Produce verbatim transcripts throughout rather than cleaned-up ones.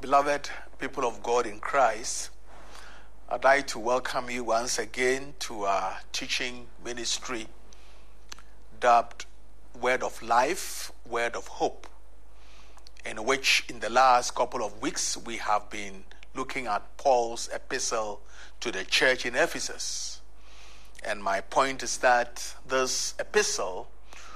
Beloved people of God in Christ, I'd like to welcome you once again to our teaching ministry dubbed Word of Life, Word of Hope, in which in the last couple of weeks we have been looking at Paul's epistle to the church in Ephesus. And my point is that this epistle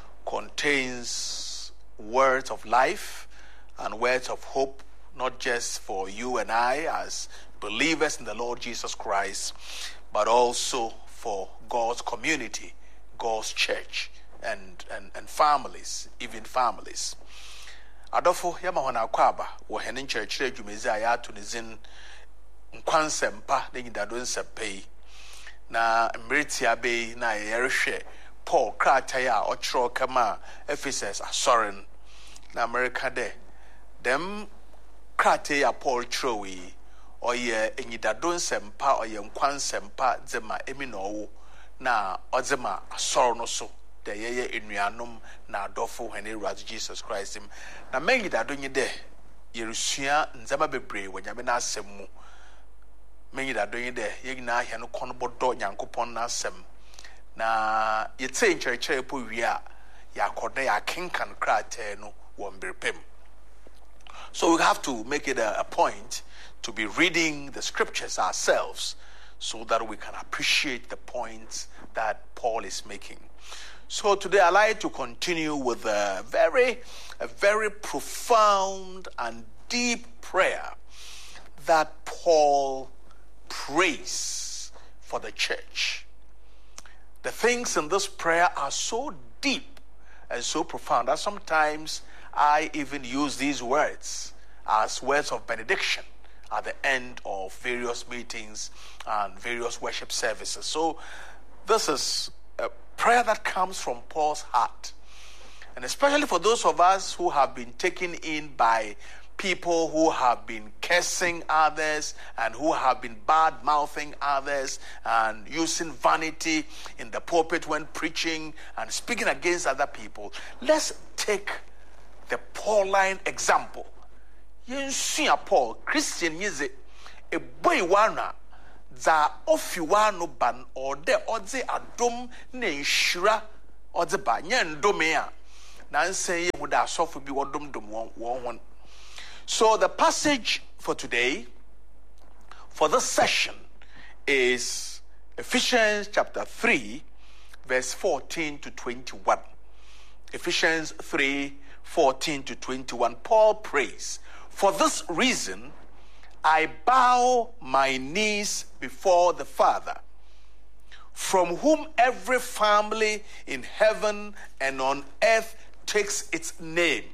contains words of life and words of hope, not just for you and I as believers in the Lord Jesus Christ, but also for God's community, God's church, and, and, and families, even families. Adofo yama wana kwaba wo hene nkyerɛkyerɛ adwumezi a yɛato ne zin nkwansempa ne nyidado nsɛpɛi na mmeretia bei na yɛrehwɛ Paul krataa a ɔkyerɛw kama Ephesus asɔren na America de dem krataa a Paul kyerɛw yi ɔyɛ nyidado nsɛmpa ɔyɛ nkwansempa dzema emi na ɔwo na ɔdzema asɔre no so de yɛyɛ enuanom na adɔfo hene Awurade Jesus Christ im na mengi dado nyi de yerusua nzama bebree wanyame na asɛm mu mengi dado nyi de yɛnyina ahia no kɔn bɔdɔ Nyankopɔn na asɛm na yɛtse nkyerɛkyerɛ po wie a yɛakɔda yɛakenkan krataa no wɔ mberepem. So we have to make it a, a point to be reading the scriptures ourselves so that we can appreciate the points that Paul is making. So today I'd like to continue with a very, a very profound and deep prayer that Paul prays for the church. The things in this prayer are so deep and so profound that sometimes I even use these words as words of benediction at the end of various meetings and various worship services. So this is a prayer that comes from Paul's heart. And especially for those of us who have been taken in by people who have been cursing others and who have been bad-mouthing others and using vanity in the pulpit when preaching and speaking against other people. Let's take the Pauline example. Yensuya Paul, Christian yize, a boy wana, za ofiwano ban or de odze adom ne nshira odze ba nyen domea na nsen ye muda sofu bi wodom dom won won. So the passage for today, for this session, is Ephesians chapter three, verse fourteen to twenty-one. Ephesians three, fourteen to twenty-one. Paul prays, "For this reason, I bow my knees before the Father, from whom every family in heaven and on earth takes its name.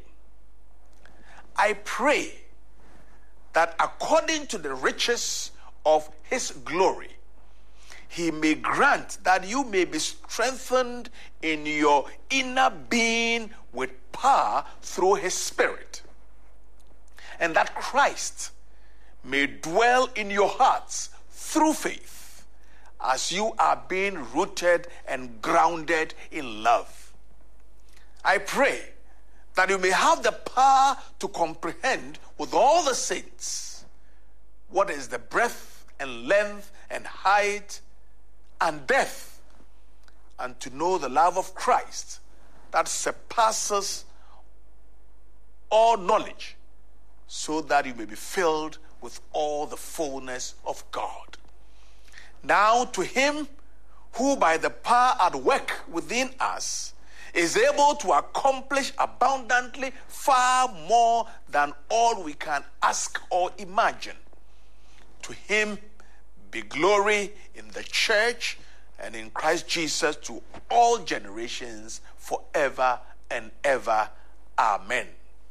I pray that according to the riches of his glory, he may grant that you may be strengthened in your inner being with power through his Spirit, and that Christ may dwell in your hearts through faith, as you are being rooted and grounded in love. I pray that you may have the power to comprehend with all the saints what is the breadth and length and height and depth, and to know the love of Christ that surpasses all knowledge, so that you may be filled with all the fullness of God. Now to him who by the power at work within us is able to accomplish abundantly far more than all we can ask or imagine. To him be glory in the church and in Christ Jesus to all generations forever and ever. Amen."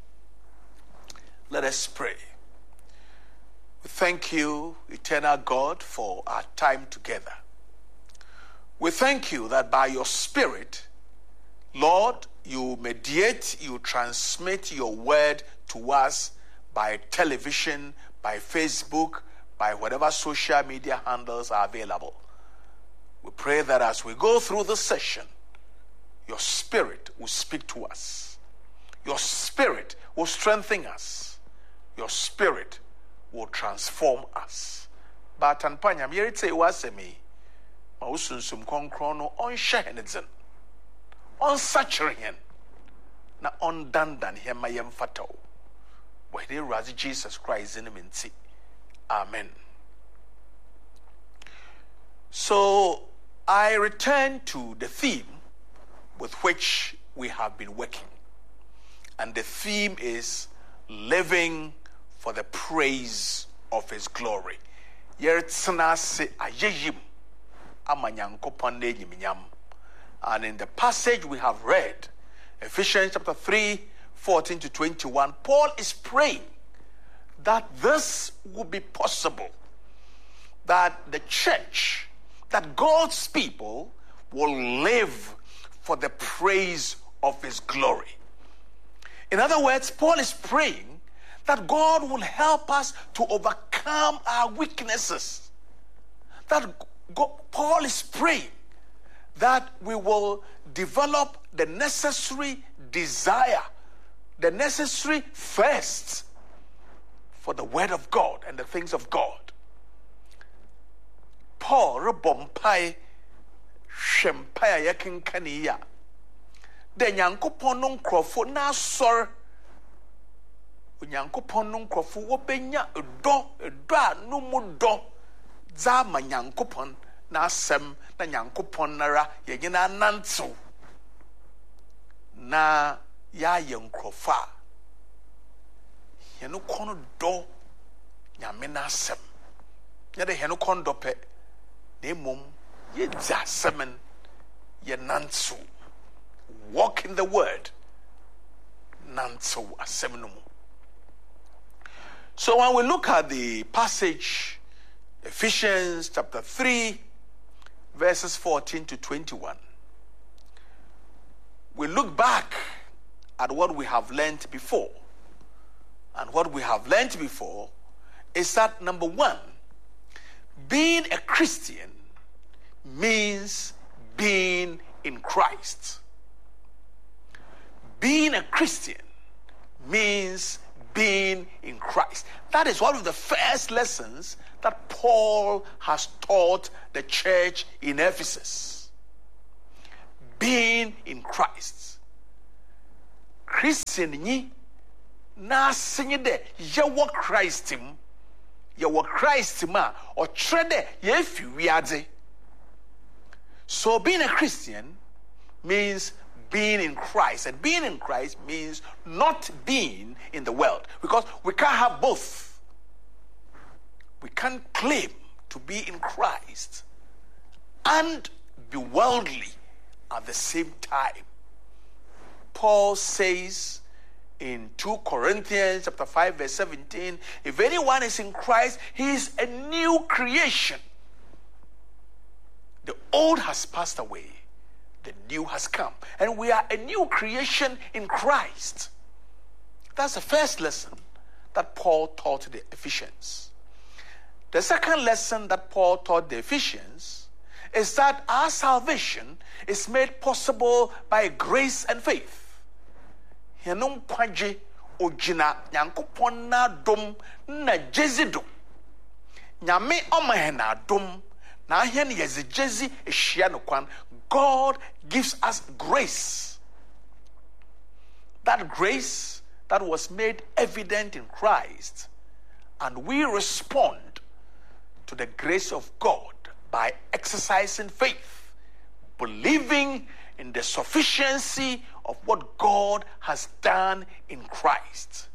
Let us pray. We thank you, eternal God, for our time together. We thank you that by your Spirit, Lord, you mediate, you transmit your word to us by television, by Facebook, by whatever social media handles are available. We pray that as we go through this session, your Spirit will speak to us. Your Spirit will strengthen us. Your Spirit will transform us. But and panyam yerite wasemi ma usunsum konkron no onsha henedzen onsachire na ondandan hema yemfataw where they raise Jesus Christ in minti. Amen. So I return to the theme with which we have been working. And the theme is living for the praise of his glory. Yertsena se ayeyim amanyankopon ne nyiminyam. And in the passage we have read, Ephesians chapter three, fourteen to twenty-one, Paul is praying that this will be possible, that the church, that God's people will live for the praise of his glory. In other words, Paul is praying that God will help us to overcome our weaknesses. That God, Paul is praying that we will develop the necessary desire, the necessary thirst for the word of God and the things of God. Paul rebompai shempai yakinkaniya de nyankopon no nkrofo na sor nyankopon no nkrofo wo benya edo edo anu mu do za ma nyankopon na asem na nyankopon nara yegyina nanto na ya ye nkrofa ye no kono do nyame na asem ye de he no kondo pe na mum ye dza semen ye nanto walk in the word nanto asem no mu. So when we look at the passage, Ephesians chapter three, verses fourteen to twenty-one, we look back at what we have learned before. And what we have learned before is that, number one, being a Christian means being in Christ. Being a Christian means being in Christ. That is one of the first lessons that Paul has taught the church in Ephesus. Being in Christ. Christian ni na sinye de ye wo Christ him, ye wo Christ ma or trede ye fi wiade. So being a Christian means being in Christ, and being in Christ means not being in the world, because we can't have both. We can't claim to be in Christ and be worldly at the same time. Paul says in Second Corinthians chapter five verse seventeen, if anyone is in Christ, he is a new creation. The old has passed away, the new has come, and we are a new creation in Christ. That's the first lesson that Paul taught the Ephesians. The second lesson that Paul taught the Ephesians is that our salvation is made possible by grace and faith. Henum kwaje ojina nyankopon na dom na jezido. Nyame omahena dom na hen yezejezi ehia no kwan. God gives us grace. That grace that was made evident in Christ, and we respond to the grace of God by exercising faith, believing in the sufficiency of what God has done in Christ.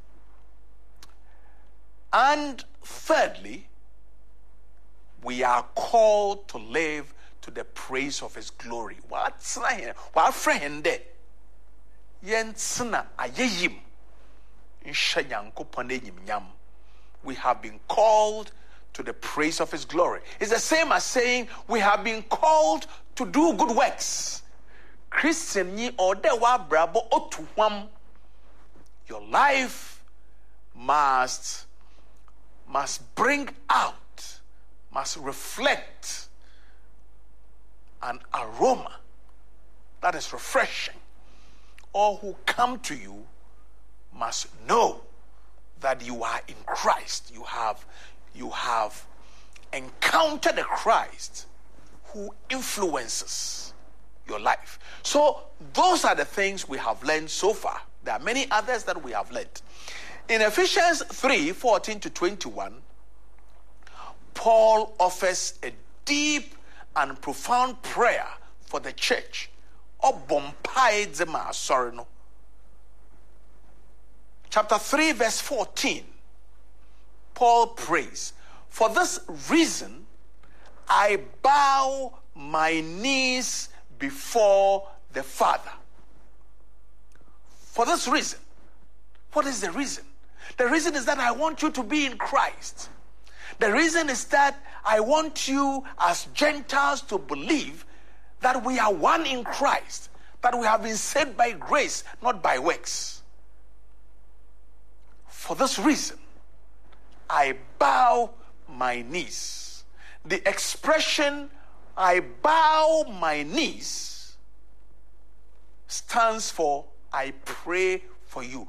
And thirdly, we are called to live to the praise of his glory. What's here? What friend? Yensna ayeyim. We have been called to the praise of his glory. It's the same as saying we have been called to do good works. Christian ye or de wa brabo otuwam. Your life must must bring out, must reflect an aroma that is refreshing. All who come to you must know that that you are in Christ. You have, you have encountered a Christ who influences your life. So those are the things we have learned so far. There are many others that we have learned. In Ephesians three, fourteen to twenty-one, Paul offers a deep and profound prayer for the church. Chapter three, verse fourteen, Paul prays, "For this reason, I bow my knees before the Father." For this reason. What is the reason? The reason is that I want you to be in Christ. The reason is that I want you as Gentiles to believe that we are one in Christ, that we have been saved by grace, not by works. For this reason, I bow my knees. The expression, "I bow my knees," stands for "I pray for you."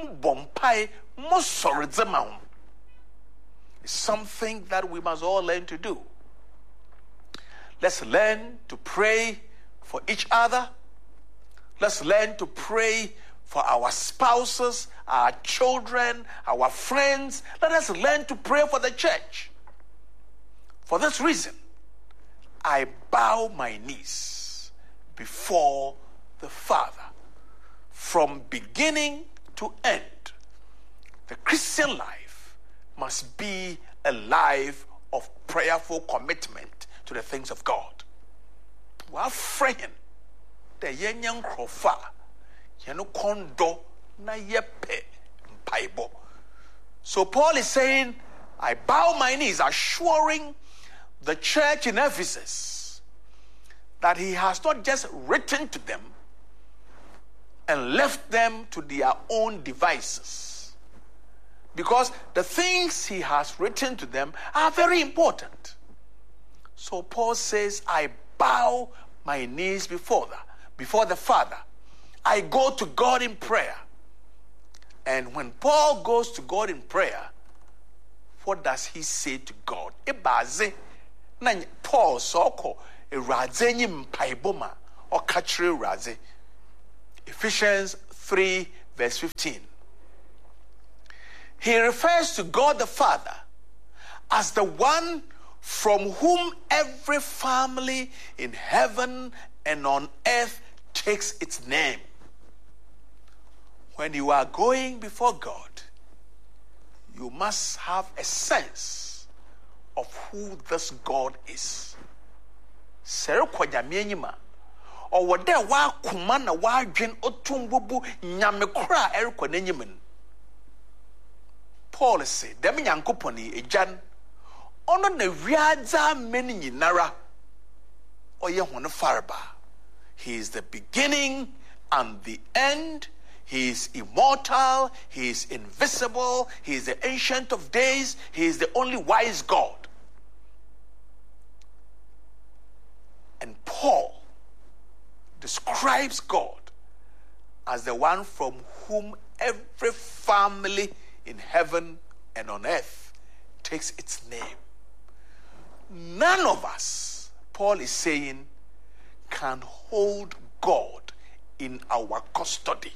It's something that we must all learn to do. Let's learn to pray for each other. Let's learn to pray for our spouses, our children, our friends. Let us learn to pray for the church. For this reason, I bow my knees before the Father. From beginning to end, the Christian life must be a life of prayerful commitment to the things of God. Wa friend, the yenyan krofa, yenu kondo na yepe mpaibo. So Paul is saying, I bow my knees, assuring the church in Ephesus that he has not just written to them and left them to their own devices. Because the things he has written to them are very important. So Paul says, I bow my knees before the, before the Father. I go to God in prayer. And when Paul goes to God in prayer, what does he say to God? Ebaze na Paul soko eraze nyi mpaiboma o kachire eraze. Ephesians three, verse fifteen. He refers to God the Father as the one from whom every family in heaven and on earth takes its name. When you are going before God, you must have a sense of who this God is. Or there wa kumana wa dwen otumbubu nyamekura eriko n'enyimen. Paul say, dem nyankoponi ejan ono na wiadza meni nyinara oye hono farba. He is the beginning and the end. He is immortal, he is invisible, he is the ancient of days, he is the only wise God. And Paul describes God as the one from whom every family in heaven and on earth takes its name. None of us, Paul is saying, can hold God in our custody.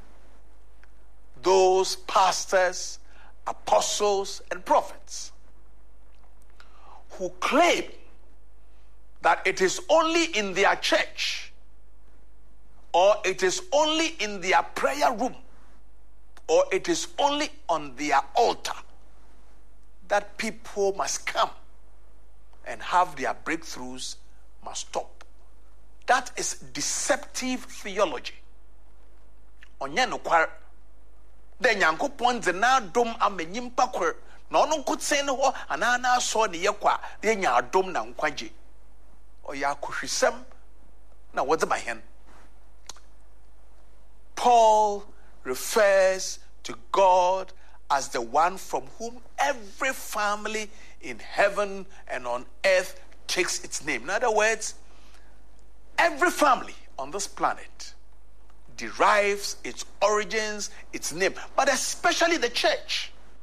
Those pastors, apostles, and prophets who claim that it is only in their church, or it is only in their prayer room, or it is only on their altar that people must come and have their breakthroughs must stop. That is deceptive theology. Onye no kwar de nyankopon de na dom amanyimpa kwar na ono nkotsen ho ana na so ne yekwa de nya adom na nkwaje oya kohwisem na wodze ba hen. Paul refers to God as the one from whom every family in heaven and on earth takes its name. In other words, every family on this planet derives its origins, its name, but especially the church.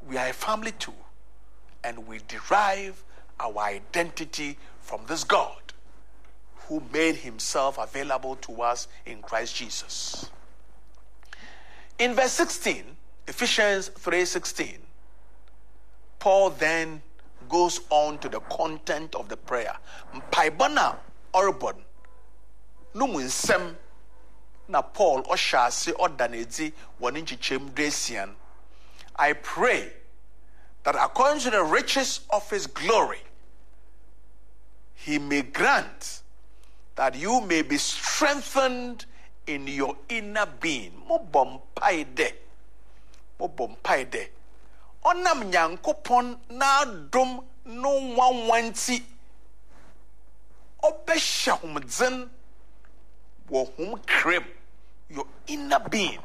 we are a family too, and we derive our identity from this God who made himself available to us in Christ Jesus. In verse sixteen, Ephesians three sixteen, Paul then goes on to the content of the prayer. Mpaibona orbon numunsem na Paul oshase odanedi woninchichem dresian. I pray that according to the riches of his glory, he may grant that you may be strengthened in your inner being. Mo bompaide. Mo bompaide. Onam nyankopon na dom no wanwanti. Obesha humdzen wo hum krem your inner being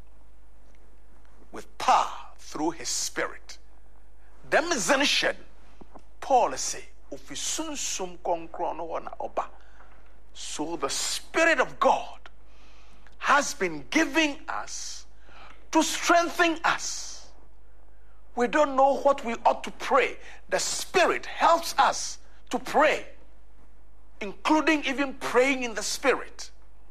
with power through his spirit. Dem zenishen Paul say ofisun sum konkron wana oba. So the Spirit of God has been giving us to strengthen us. We don't know what we ought to pray. The Spirit helps us to pray, including even praying in the Spirit.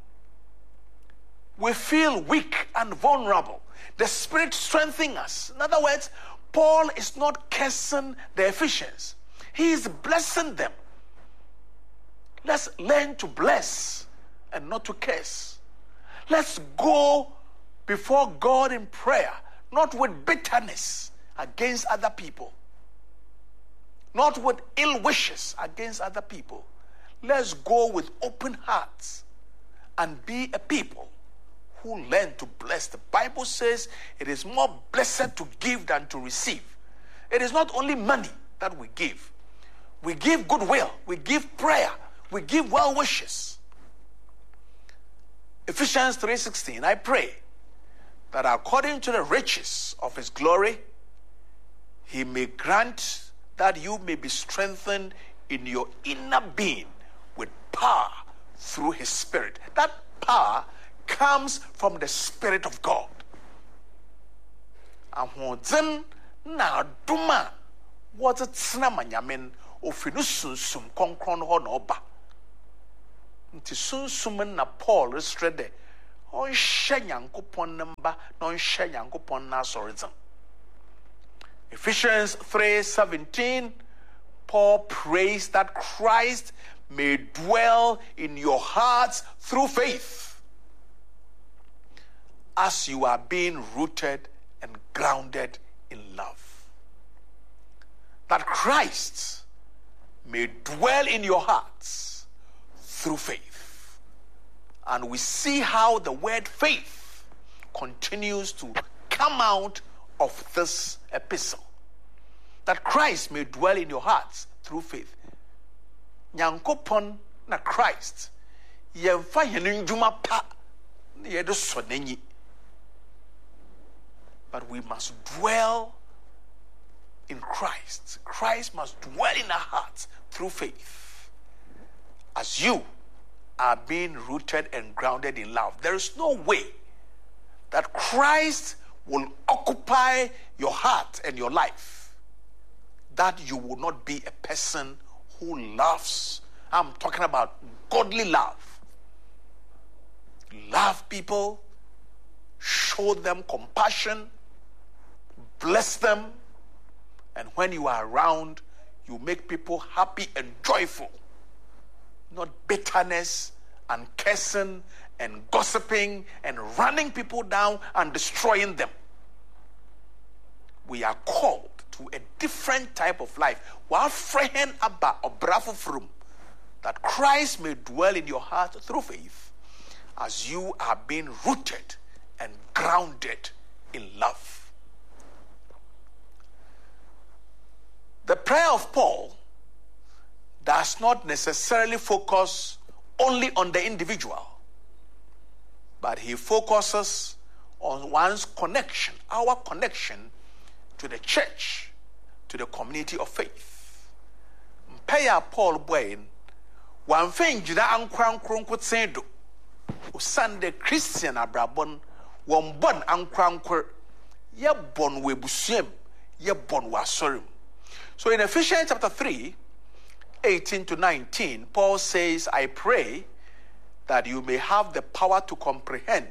We feel weak and vulnerable. The Spirit strengthens us. In other words, Paul is not cursing the Ephesians. He is blessing them. Let's learn to bless and not to curse. Let's go before God in prayer, not with bitterness against other people, not with ill wishes against other people. Let's go with open hearts and be a people who learn to bless. The Bible says it is more blessed to give than to receive. It is not only money that we give. We give goodwill. We give prayer. We give well wishes. Ephesians three sixteen, I pray that according to the riches of his glory, he may grant that you may be strengthened in your inner being with power through his Spirit. That power comes from the Spirit of God. Ahodzem na duma what it's na manyamen ofinu sunsum konkron ho na oba. Nti sunsum na Paul restrede on hye Nyankopon namba na on hye Nyankopon na asoredam. Ephesians three seventeen, Paul prays that Christ may dwell in your hearts through faith, as you are being rooted and grounded in love. That Christ may dwell in your hearts through faith. And we see how the word faith continues to come out of this epistle. That Christ may dwell in your hearts through faith. Nyankopon na Christ yemfa hene ndwuma pa na yedo so nanyi. But we must dwell in Christ. Christ must dwell in our hearts through faith. As you are being rooted and grounded in love, there is no way that Christ will occupy your heart and your life that you will not be a person who loves. I'm talking about godly love. Love people, show them compassion, bless them, and when you are around, you make people happy and joyful. Not bitterness and cursing and gossiping and running people down and destroying them. We are called to a different type of life. That Christ may dwell in your heart through faith, as you are being rooted and grounded in love. The prayer of Paul does not necessarily focus only on the individual, but he focuses on one's connection, our connection to the church, to the community of faith. Mpaya Paul Boyne, one thing jina ankran kronko tsendo, Sunday Christian abrabon, one bon ankran kwer, ye bon webusuem, ye bon wasorim. So in Ephesians chapter three, eighteen to nineteen, Paul says, I pray that you may have the power to comprehend.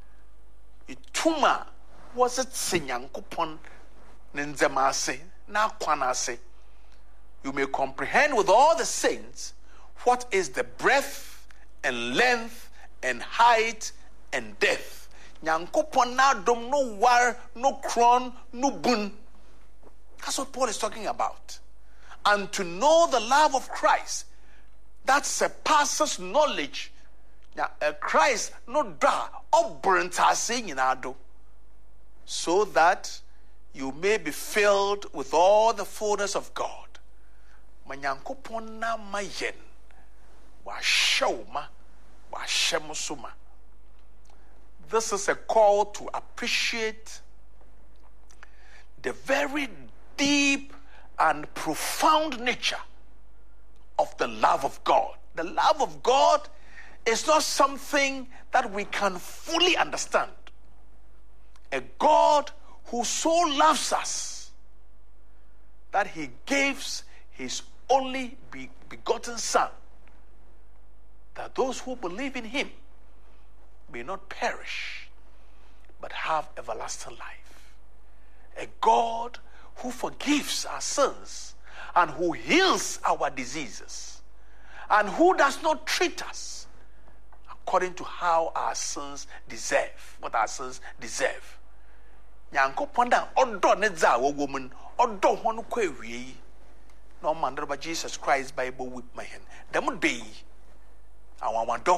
Ituma was it sinyankupon nenzemase na kwanase. You may comprehend with all the saints what is the breadth and length and height and depth. Nyankupon na dom no war, no kron, no bun. That's what Paul is talking about. And to know the love of Christ that surpasses knowledge. Now, uh, Christ no da burnt do, so that you may be filled with all the fullness of God. Manyankopon na mayen wa shawma wa shemusuma. This is a call to appreciate the very deep and profound nature of the love of God. The love of God is not something that we can fully understand. A God who so loves us that he gives his only begotten Son, that those who believe in him may not perish but have everlasting life. A God who forgives our sins and who heals our diseases and who does not treat us according to how our sins deserve, what our sins deserve. Nyankopon da odo ne za wo woman odo ho no kwawie no man by Jesus Christ Bible with my hand dem dey awawado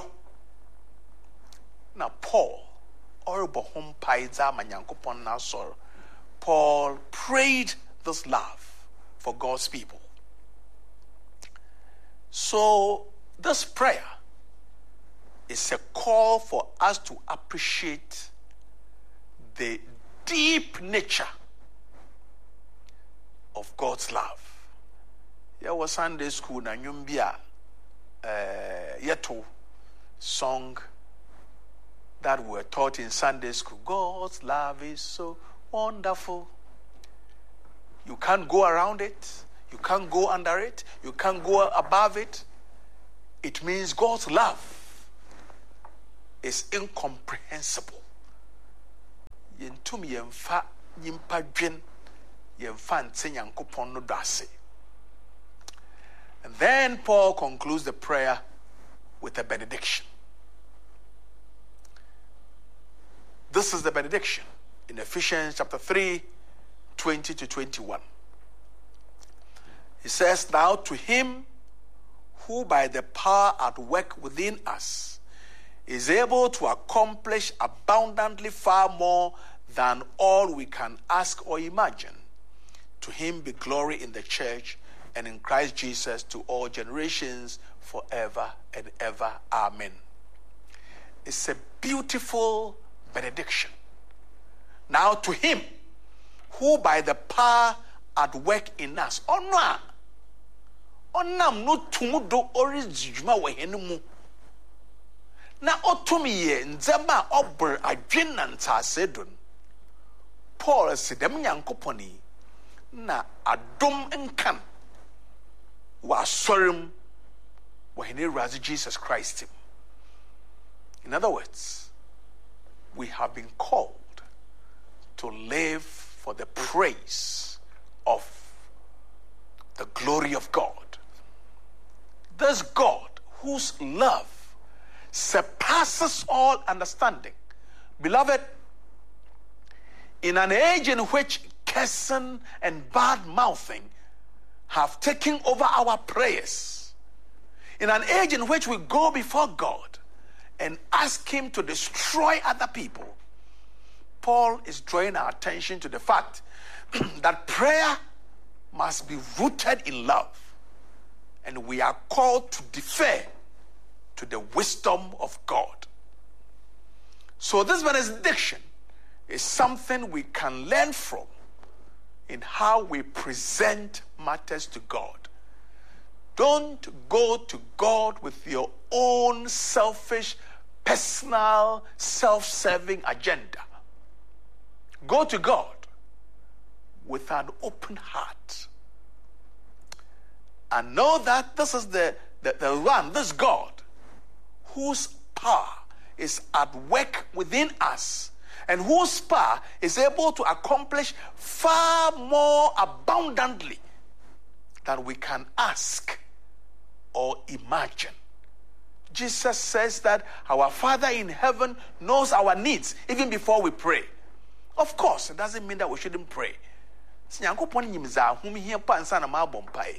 na Paul or bohom paiza manyankopon na sor. Paul prayed this love for God's people. So this prayer is a call for us to appreciate the deep nature of God's love. There was Sunday school na nyumbia uh, yeto song that were taught in Sunday school. God's love is so wonderful. You can't go around it. You can't go under it. You can't go above it. It means God's love is incomprehensible. Yentum yemfa yimpa dwen yemfa nte Nyankopon no dase. And then Paul concludes the prayer with a benediction. This is the benediction in Ephesians chapter three, twenty to twenty-one. He says, now to him who by the power at work within us is able to accomplish abundantly far more than all we can ask or imagine. To him be glory in the church and in Christ Jesus to all generations forever and ever. Amen. It's a beautiful benediction. Now to him who by the power at work in us. Onwa. Onam no tumudo orizijuma wehenimu. Na otumiye nzema obr adwena ntasedun. Paul said dem Nyankoponi na adom nkan wa sorim weheni razi Jesus Christ. In other words, we have been called to live for the praise of the glory of God. This God whose love surpasses all understanding. Beloved, in an age in which cursing and bad mouthing have taken over our prayers, in an age in which we go before God and ask him to destroy other people, Paul is drawing our attention to the fact that prayer must be rooted in love, and we are called to defer to the wisdom of God. So this benediction is something we can learn from in how we present matters to God. Don't go to God with your own selfish, personal, self-serving agenda. Go to God with an open heart. And know that this is the, the, the one, this God, whose power is at work within us, and whose power is able to accomplish far more abundantly than we can ask or imagine. Jesus says that our Father in heaven knows our needs even before we pray. Of course, it doesn't mean that we shouldn't pray. Nyankopɔn nyim za hom hia pa nsa na ma bompae.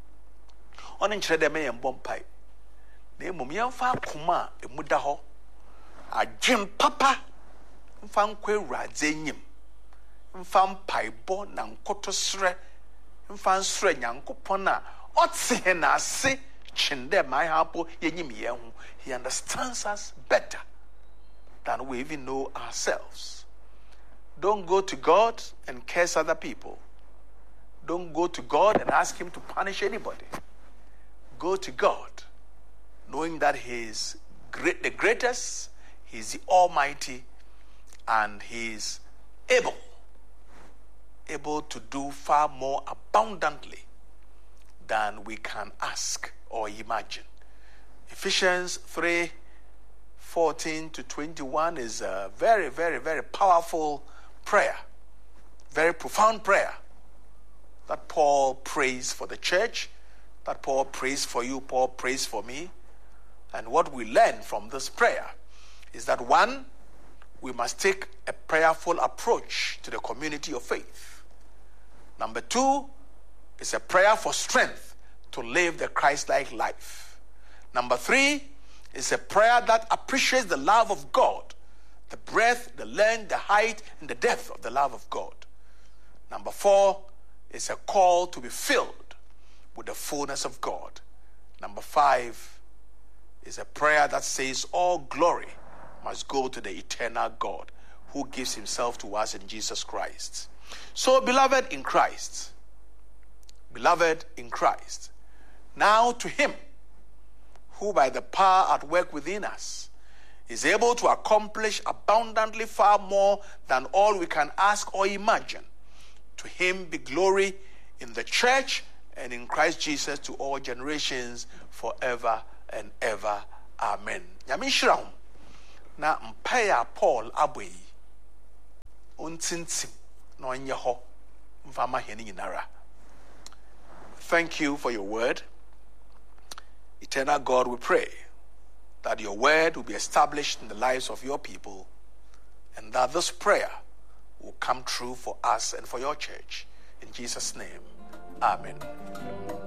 Ono nkyerɛ dɛ me yɛ bompae. Na emom yɛmfa akoma a emu da hɔ. Agyen papa mfa nkɔ Awurade nyim. Mfa mpaebɔ na nkotosrɛ. Mfa nsrɛ Nyankopɔn a ɔte he na ase kyende my hapo yenyim yɛn ho. He understands us better than we even know ourselves. Don't go to God and curse other people. Don't go to God and ask him to punish anybody. Go to God knowing that he is great, the greatest, he is the Almighty, and he is able, able to do far more abundantly than we can ask or imagine. Ephesians three fourteen to twenty-one is a very, very, very powerful prayer, very profound prayer that Paul prays for the church, that Paul prays for you, Paul prays for me. And what we learn from this prayer is that, one, we must take a prayerful approach to the community of faith. Number two, it's a prayer for strength to live the Christ-like life. Number three, it's a prayer that appreciates the love of God, the breadth, the length, the height, and the depth of the love of God. Number four, it's a call to be filled with the fullness of God. Number five is a prayer that says all glory must go to the eternal God who gives himself to us in Jesus Christ. So, beloved in Christ, beloved in Christ, now to him who by the power at work within us is able to accomplish abundantly far more than all we can ask or imagine. To him be glory in the church and in Christ Jesus to all generations forever and ever. Amen. Nyame nhyira ho. Na mpaya Paul aboyi ontintim na onye ho mfama hene nyinara. Thank you for your word. Eternal God, we pray that your word will be established in the lives of your people, and that this prayer will come true for us and for your church. In Jesus' name, amen.